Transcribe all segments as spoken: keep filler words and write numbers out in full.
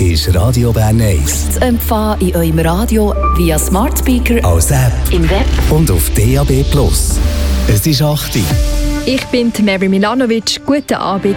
ist Radio Bern eins. Zu empfangen in eurem Radio via Smart Speaker, als App im Web und auf D A B plus. Es ist acht Uhr. Ich bin Mary Milanovic. Guten Abend.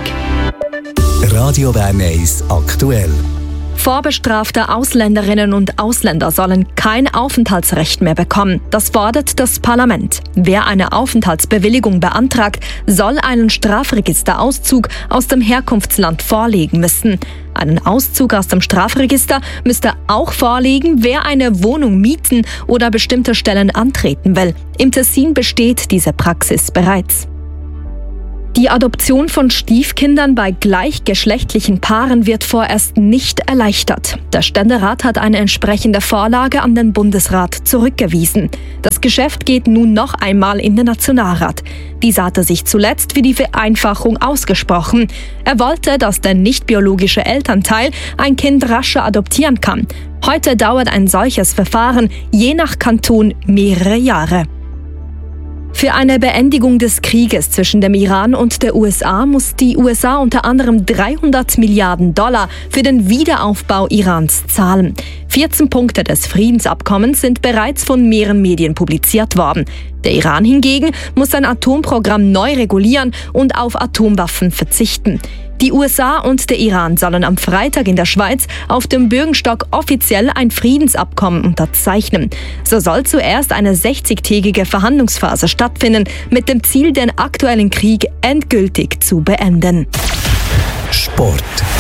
Radio Bern eins aktuell. Vorbestrafte Ausländerinnen und Ausländer sollen kein Aufenthaltsrecht mehr bekommen. Das fordert das Parlament. Wer eine Aufenthaltsbewilligung beantragt, soll einen Strafregisterauszug aus dem Herkunftsland vorlegen müssen. Einen Auszug aus dem Strafregister müsste auch vorlegen, wer eine Wohnung mieten oder bestimmte Stellen antreten will. Im Tessin besteht diese Praxis bereits. Die Adoption von Stiefkindern bei gleichgeschlechtlichen Paaren wird vorerst nicht erleichtert. Der Ständerat hat eine entsprechende Vorlage an den Bundesrat zurückgewiesen. Das Geschäft geht nun noch einmal in den Nationalrat. Dieser hatte sich zuletzt für die Vereinfachung ausgesprochen. Er wollte, dass der nicht biologische Elternteil ein Kind rascher adoptieren kann. Heute dauert ein solches Verfahren je nach Kanton mehrere Jahre. Für eine Beendigung des Krieges zwischen dem Iran und der U S A muss die U S A unter anderem dreihundert Milliarden Dollar für den Wiederaufbau Irans zahlen. vierzehn Punkte des Friedensabkommens sind bereits von mehreren Medien publiziert worden. Der Iran hingegen muss sein Atomprogramm neu regulieren und auf Atomwaffen verzichten. Die U S A und der Iran sollen am Freitag in der Schweiz auf dem Bürgenstock offiziell ein Friedensabkommen unterzeichnen. So soll zuerst eine sechzigtägige Verhandlungsphase stattfinden, mit dem Ziel, den aktuellen Krieg endgültig zu beenden. Sport.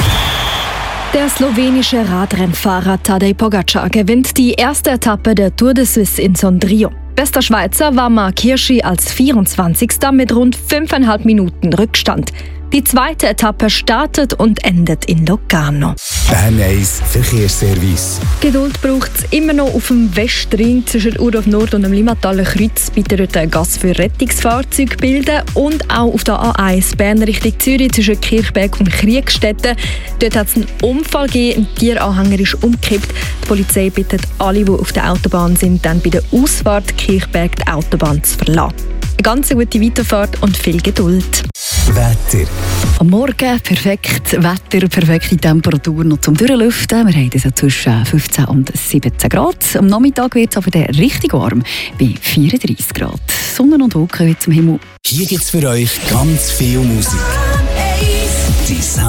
Der slowenische Radrennfahrer Tadej Pogacar gewinnt die erste Etappe der Tour de Suisse in Sondrio. Bester Schweizer war Marc Hirschi als vierundzwanzigster mit rund fünfeinhalb Minuten Rückstand. Die zweite Etappe startet und endet in Locarno. Bern eins Verkehrsservice. Geduld braucht es immer noch auf dem Westring zwischen Urdorf Nord und dem Limmataler Kreuz. Bitte dort einen Gas für Rettungsfahrzeuge bilden. Und auch auf der A eins Bern Richtung Zürich zwischen Kirchberg und Kriegstetten. Dort hat es einen Unfall gegeben, ein Tieranhänger ist umgekippt. Die Polizei bittet alle, die auf der Autobahn sind, dann bei der Ausfahrt Kirchberg die Autobahn zu verlassen. Eine ganz gute Weiterfahrt und viel Geduld. Wetter. Am Morgen perfekt Wetter, perfekte Temperatur noch zum Durchlüften. Wir haben es zwischen fünfzehn und siebzehn Grad. Am Nachmittag wird es aber dann richtig warm, bei vierunddreissig Grad. Sonne und Wolken zum Himmel. Hier gibt es für euch ganz viel Musik. Die